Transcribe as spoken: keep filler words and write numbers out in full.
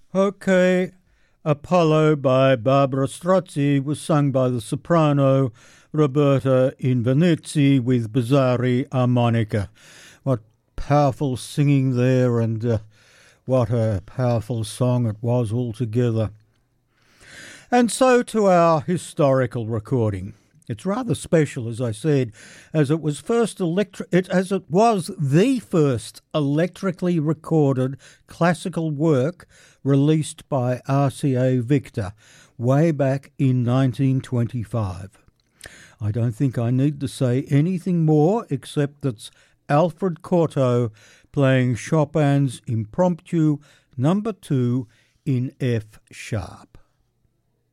Okay, Apollo by Barbara Strozzi was sung by the soprano Roberta Invernizzi with Bizzarri harmonica. What powerful singing there, and uh, what a powerful song it was altogether. And so to our historical recording. It's rather special, as I said, as it was first electri- it, as it was the first electrically recorded classical work released by R C A Victor way back in nineteen twenty-five. I don't think I need to say anything more except that's Alfred Cortot playing Chopin's Impromptu number two in F sharp.